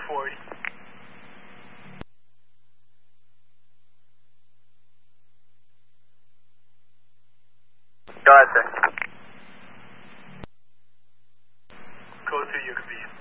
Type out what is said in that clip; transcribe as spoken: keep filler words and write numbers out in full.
forty. Go ahead, sir. Code two, you can be.